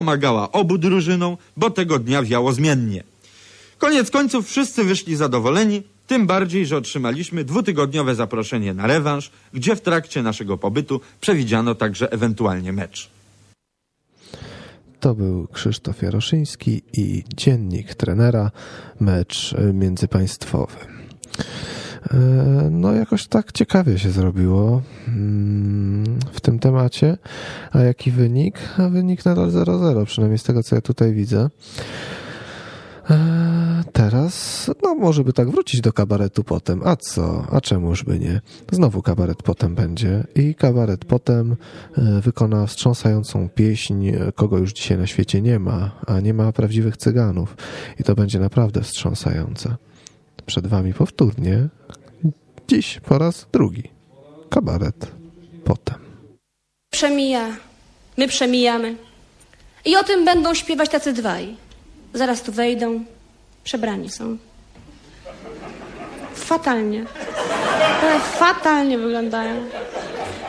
pomagała obu drużynom, bo tego dnia wiało zmiennie. Koniec końców wszyscy wyszli zadowoleni, tym bardziej, że otrzymaliśmy 2-tygodniowe zaproszenie na rewanż, gdzie w trakcie naszego pobytu przewidziano także ewentualnie mecz. To był Krzysztof Jaroszyński i dziennik trenera, mecz międzypaństwowy. No jakoś tak ciekawie się zrobiło w tym temacie. A jaki wynik? A wynik nadal 0-0, przynajmniej z tego, co ja tutaj widzę. Teraz, no może by tak wrócić do kabaretu potem. A co? A czemuż by nie? Znowu kabaret potem będzie. I kabaret potem wykona wstrząsającą pieśń, kogo już dzisiaj na świecie nie ma, a nie ma prawdziwych cyganów. I to będzie naprawdę wstrząsające. Przed wami powtórnie, dziś po raz drugi. Kabaret potem. Przemija, my przemijamy. I o tym będą śpiewać tacy dwaj. Zaraz tu wejdą, przebrani są. Fatalnie. Fatalnie wyglądają.